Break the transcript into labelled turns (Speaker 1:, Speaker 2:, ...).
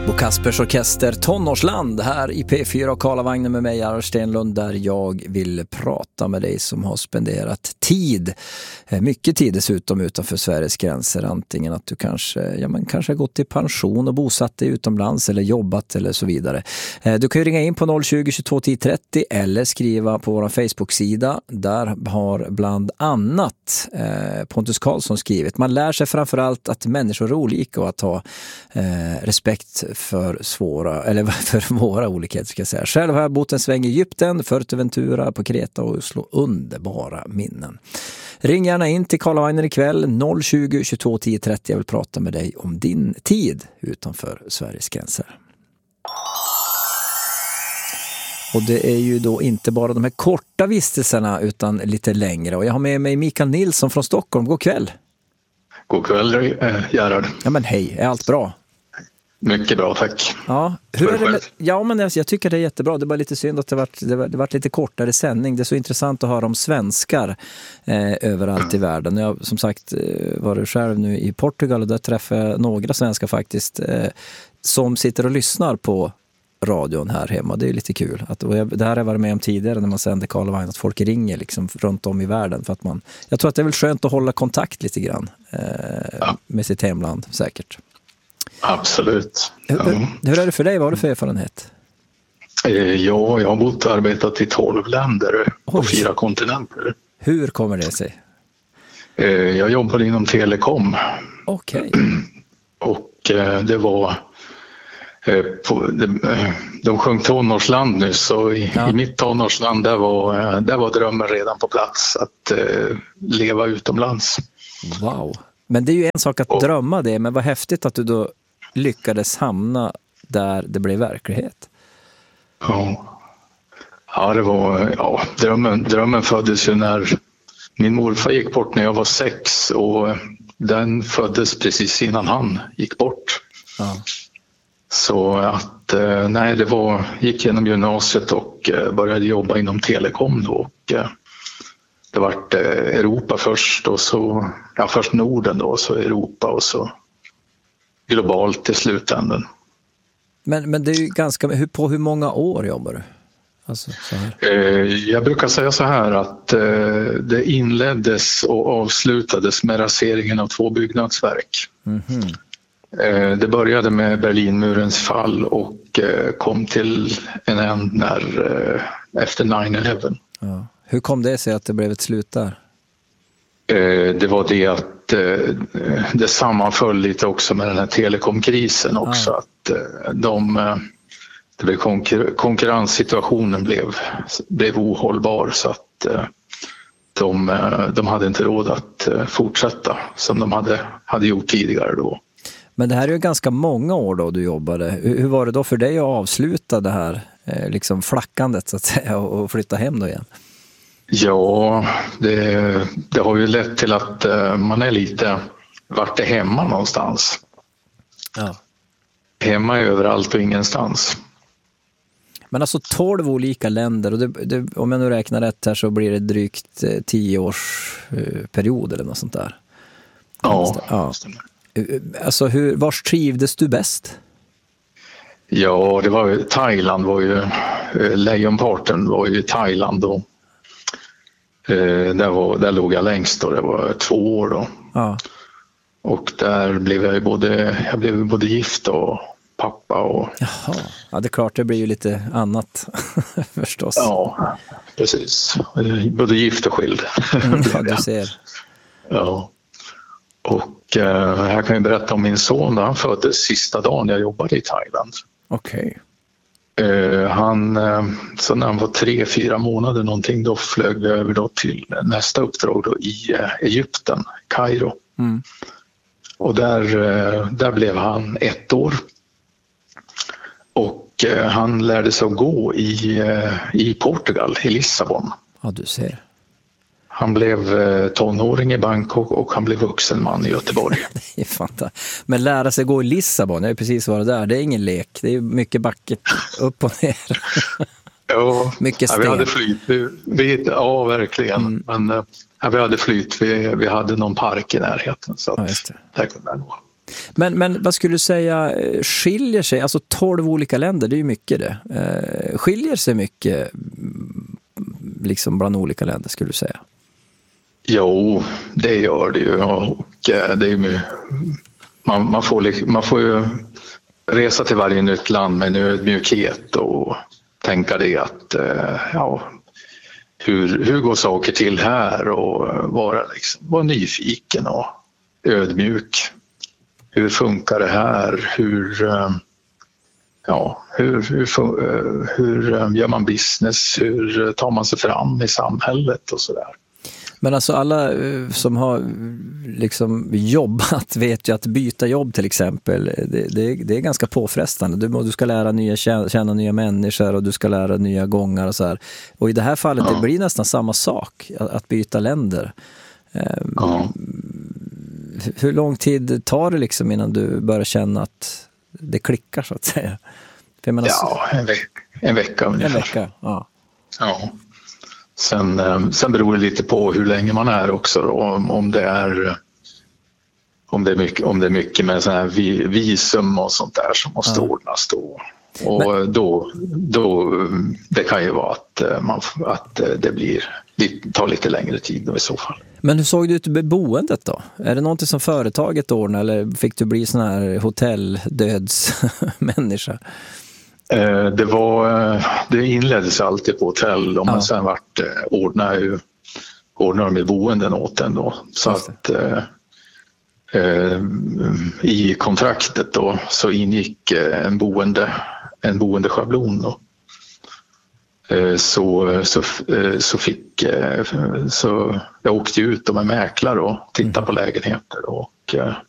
Speaker 1: Bo Kaspers Orkester Tonårsland här i P4 och Karlavagnen med mig, Arne Stenlund, där jag vill prata med dig som har spenderat tid, mycket tid dessutom, utanför Sveriges gränser. Antingen att du kanske har gått i pension och bosatt dig utomlands eller jobbat eller så vidare. Du kan ju ringa in på 020 22 10 30 eller skriva på vår Facebook-sida. Där har bland annat Pontus Karlsson skrivit: man lär sig framförallt att människor är olika och att ha respekt för våra olikheter, ska jag säga. Själv har jag bott en sväng i Egypten, Fuerteventura, på Kreta och Oslo. Underbara minnen. Ring gärna in till Karlavagnen ikväll 020 22 10 30. Jag vill prata med dig om din tid utanför Sveriges gränser. Och det är ju då inte bara de här korta vistelserna utan lite längre. Och jag har med mig Mikael Nilsson från Stockholm. God kväll.
Speaker 2: God kväll, Gerhard.
Speaker 1: Ja, men hej, är allt bra?
Speaker 2: Mycket bra, tack.
Speaker 1: Ja, hur är det med... Ja, men jag tycker det är jättebra. Det är bara lite synd att det varit lite kortare sändning. Det är så intressant att höra om svenskar överallt i världen. Jag som sagt var själv nu i Portugal och där träffade jag några svenskar faktiskt som sitter och lyssnar på radion här hemma. Det är lite kul. Det här har jag varit med om tidigare när man sänder Karlavagn, att folk ringer liksom runt om i världen för att jag tror att det är väl skönt att hålla kontakt lite grann med sitt hemland, säkert.
Speaker 2: Absolut.
Speaker 1: Hur är det för dig? Vad har du för erfarenhet?
Speaker 2: Jag har bott och arbetat i 12 länder på 4 kontinenter.
Speaker 1: Hur kommer det sig?
Speaker 2: Jag jobbade inom telekom.
Speaker 1: Okej.
Speaker 2: Och det var... de sjöng tonårsland nu, så i mitt tonårsland där var drömmen redan på plats att leva utomlands. Wow.
Speaker 1: Men det är ju en sak att drömma det, men vad häftigt att du då lyckades hamna där det blev verklighet.
Speaker 2: Ja, det var drömmen föddes ju när min morfar gick bort när jag var 6, och den föddes precis innan han gick bort. Ja. Så att gick genom gymnasiet och började jobba inom telekom då, och det var Europa först, och så först Norden då, så Europa och så globalt till slutändan. Men
Speaker 1: det är ju ganska, på hur många år jobbar du? Alltså, så här.
Speaker 2: Jag brukar säga så här att det inleddes och avslutades med raseringen av 2 byggnadsverk. Mm-hmm. Det började med Berlinmurens fall och kom till en änd efter 9/11. Ja.
Speaker 1: Hur kom det sig att det blev ett slut där?
Speaker 2: Det var det att det sammanföll lite också med den här telekomkrisen också. Att konkurrenssituationen blev ohållbar, så att de hade inte råd att fortsätta som de hade gjort tidigare då.
Speaker 1: Men det här är ju ganska många år då du jobbade. Hur var det då för dig att avsluta det här liksom flackandet så att säga och flytta hem då igen?
Speaker 2: Ja, det har ju lett till att man är lite vart är hemma någonstans. Ja. Hemma är överallt och ingenstans.
Speaker 1: Men alltså 12 olika länder, och om jag nu räknar rätt här så blir det drygt 10 års period eller något sånt där.
Speaker 2: Ja.
Speaker 1: Alltså vars trivdes du bäst?
Speaker 2: Ja, det var ju Thailand, lejonparten var ju Thailand då. Där låg jag längst då, det var 2 år då. Ja. Och där blev jag blev både gift och pappa och...
Speaker 1: Jaha. Ja, det är klart, det blir ju lite annat förstås.
Speaker 2: Ja, precis. Både gift och skild.
Speaker 1: Ja, du ser.
Speaker 2: Ja. Och här kan jag berätta om min son. Han föddes sista dagen jag jobbade i Thailand.
Speaker 1: Okej.
Speaker 2: Så när han var 3-4 månader någonting, då flög vi över då till nästa uppdrag då i Egypten, Kairo. Mm. Och där blev han 1 år. Och han lärde sig att gå i Portugal, i Lissabon.
Speaker 1: Ja, du ser.
Speaker 2: Han blev tonåring i Bangkok och han blev vuxen man i Göteborg.
Speaker 1: Det är fantastiskt. Men lära sig gå i Lissabon, jag är precis varit där. Det är ingen lek, det är mycket backet upp och ner.
Speaker 2: Ja,
Speaker 1: mycket sten.
Speaker 2: Vi hade flyt. Ja, verkligen. Men vi hade flyt. Vi hade någon park i närheten. Så att där kunde jag gå.
Speaker 1: Men vad skulle du säga skiljer sig, alltså 12 olika länder, det är ju mycket det. Skiljer sig mycket liksom bland olika länder skulle du säga?
Speaker 2: Jo, det gör det ju. Och det är ju, man får ju resa till varje nytt land med en ödmjukhet och tänka det att hur går saker till här, och vara nyfiken och ödmjuk. Hur funkar det här? Hur gör man business? Hur tar man sig fram i samhället och sådär?
Speaker 1: Men alltså alla som har liksom jobbat vet ju att byta jobb till exempel, det är ganska påfrestande. Du ska lära känna nya människor och du ska lära nya gångar och så här. Och i det här fallet det blir nästan samma sak, att byta länder. Hur lång tid tar det liksom innan du börjar känna att det klickar så att säga? För menar,
Speaker 2: en vecka ungefär.
Speaker 1: En vecka, ja.
Speaker 2: Sen beror det lite på hur länge man är också då, om det är mycket med sån här visum och sånt där som måste ordnas då. Och då det kan ju vara att det tar lite längre tid då i så fall. Men
Speaker 1: hur såg det ut med boendet då? Är det någonting som företaget ordnar eller fick du bli sån här hotelldödsmänniska? Det inleddes alltid på hotell och man sen ordnade de med boenden åt en då. Så att i kontraktet då så ingick en boendeschablon då. Så jag åkte ut med mäklare och tittade på lägenheter och